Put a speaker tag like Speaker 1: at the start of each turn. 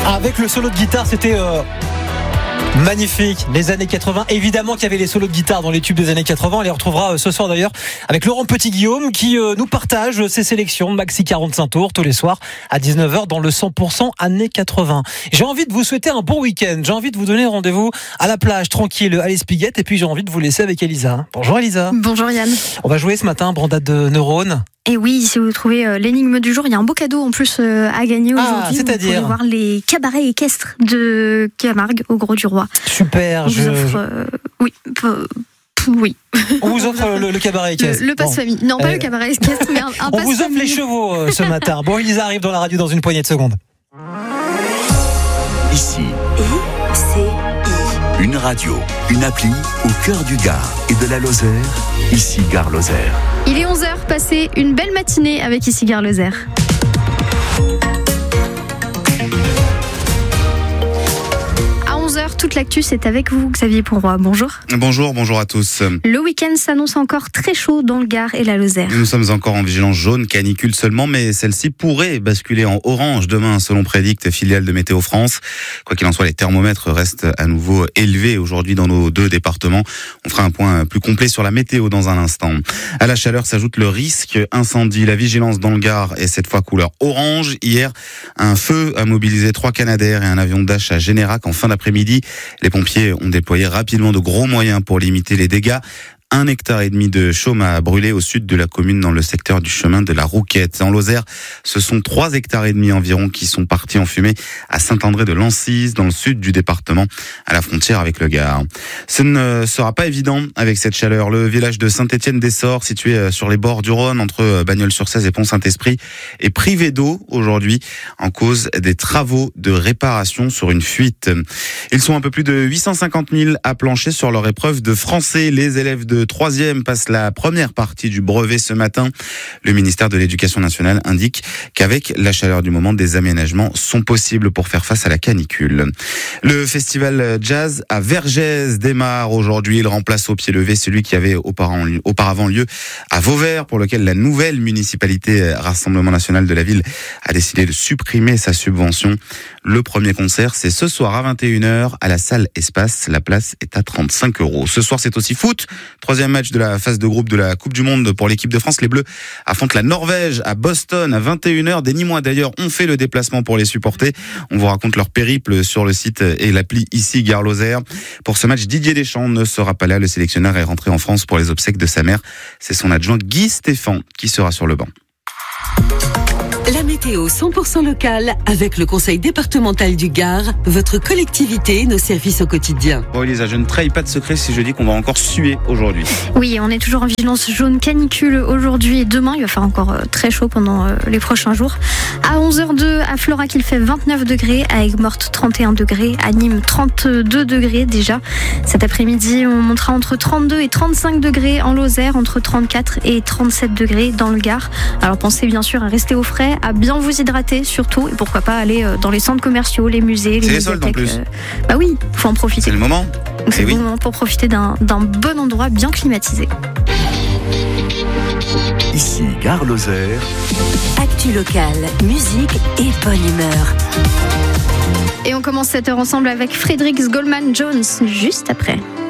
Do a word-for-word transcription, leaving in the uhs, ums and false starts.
Speaker 1: Avec le solo de guitare, c'était euh, magnifique. Les années quatre-vingts, évidemment qu'il y avait les solos de guitare dans les tubes des années quatre-vingts. On les retrouvera euh, ce soir d'ailleurs avec Laurent Petit-Guillaume qui euh, nous partage ses sélections Maxi quarante-cinq tours tous les soirs à dix-neuf heures dans le cent pour cent années quatre-vingts. J'ai envie de vous souhaiter un bon week-end. J'ai envie de vous donner rendez-vous à la plage tranquille à l'Espiguette et puis j'ai envie de vous laisser avec Elisa. Bonjour Elisa.
Speaker 2: Bonjour Yann.
Speaker 1: On va jouer ce matin Brandade de Neurones.
Speaker 2: Et oui, si vous trouvez euh, l'énigme du jour, il y a un beau cadeau en plus euh, à gagner aujourd'hui.
Speaker 1: Ah, c'est-à-dire
Speaker 2: vous pourrez voir les cabarets équestres de Camargue au Gros du Roi.
Speaker 1: Super.
Speaker 2: On
Speaker 1: je...
Speaker 2: vous offre, euh, oui, peu, oui.
Speaker 1: On vous offre le, le cabaret équestre.
Speaker 2: Le, le passe bon. famille. Non, pas euh... le cabaret équestre, mais un, un
Speaker 1: On
Speaker 2: passe
Speaker 1: vous offre
Speaker 2: famille.
Speaker 1: les chevaux euh, ce matin. Bon, Elisa arrive dans la radio dans une poignée de secondes.
Speaker 3: Ici.
Speaker 4: I, C, I.
Speaker 3: Une radio, une appli au cœur du Gard et de la Lozère. Ici Gare Lozère.
Speaker 2: Il est onze heures, passez une belle matinée avec Ici Gare Lozère. onze heures, toute l'actu, c'est avec vous, Xavier Pourroy. Bonjour.
Speaker 5: Bonjour, bonjour à tous.
Speaker 2: Le week-end s'annonce encore très chaud dans le Gard et la Lozère.
Speaker 5: Nous sommes encore en vigilance jaune, canicule seulement, mais celle-ci pourrait basculer en orange demain, selon Prédict, filiale de Météo France. Quoi qu'il en soit, les thermomètres restent à nouveau élevés aujourd'hui dans nos deux départements. On fera un point plus complet sur la météo dans un instant. À la chaleur s'ajoute le risque incendie. La vigilance dans le Gard est cette fois couleur orange. Hier, un feu a mobilisé trois Canadair et un avion Dash à Générac en fin d'après-midi. Les pompiers ont déployé rapidement de gros moyens pour limiter les dégâts. Un hectare et demi de chaume a brûlé au sud de la commune dans le secteur du chemin de la Rouquette. En Lozère, ce sont trois hectares et demi environ qui sont partis en fumée à Saint-André-de-Lancise, dans le sud du département, à la frontière avec le Gard. Ce ne sera pas évident avec cette chaleur. Le village de Saint-Étienne-des-Sorts, situé sur les bords du Rhône, entre Bagnols-sur-Cèze et Pont-Saint-Esprit, est privé d'eau aujourd'hui en cause des travaux de réparation sur une fuite. Ils sont un peu plus de huit cent cinquante mille à plancher sur leur épreuve de français. Les élèves de troisième passe la première partie du brevet ce matin. Le ministère de l'Éducation nationale indique qu'avec la chaleur du moment, des aménagements sont possibles pour faire face à la canicule. Le festival jazz à Vergès démarre aujourd'hui. Il remplace au pied levé celui qui avait auparavant lieu à Vauvert, pour lequel la nouvelle municipalité Rassemblement national de la ville a décidé de supprimer sa subvention. Le premier concert, c'est ce soir à vingt et une heures à la salle Espace. La place est à trente-cinq euros. Ce soir, c'est aussi foot. Troisième match de la phase de groupe de la Coupe du Monde pour l'équipe de France. Les Bleus affrontent la Norvège à Boston à vingt et une heures. Des Nîmois d'ailleurs ont fait le déplacement pour les supporter. On vous raconte leur périple sur le site et l'appli Ici Gare Lozère. Pour ce match, Didier Deschamps ne sera pas là. Le sélectionneur est rentré en France pour les obsèques de sa mère. C'est son adjoint Guy Stéphane qui sera sur le banc.
Speaker 4: La météo cent pour cent locale avec le conseil départemental du Gard, votre collectivité, nos services au quotidien.
Speaker 5: Bon Elisa, je ne trahis pas de secret si je dis qu'on va encore suer aujourd'hui.
Speaker 2: Oui, on est toujours en vigilance jaune canicule aujourd'hui et demain. Il va faire encore très chaud pendant les prochains jours. À onze heures deux, à Florac, il fait vingt-neuf degrés, à Aigues-Mortes trente et un degrés, à Nîmes trente-deux degrés déjà. Cet après-midi, on montera entre trente-deux et trente-cinq degrés en Lozère, entre trente-quatre et trente-sept degrés dans le Gard. Alors pensez bien sûr à rester au frais, à bien vous hydrater surtout, et pourquoi pas aller dans les centres commerciaux, les musées, les
Speaker 5: C'est les soldes en plus.
Speaker 2: Euh, bah oui, faut en profiter.
Speaker 5: C'est le moment.
Speaker 2: Donc c'est
Speaker 5: Et
Speaker 2: le
Speaker 5: oui.
Speaker 2: moment pour profiter d'un, d'un bon endroit bien climatisé.
Speaker 3: Ici Gare Lozère.
Speaker 4: Actu locale, musique et bonne humeur.
Speaker 2: Et on commence cette heure ensemble avec Fredericks Goldman Jones juste après.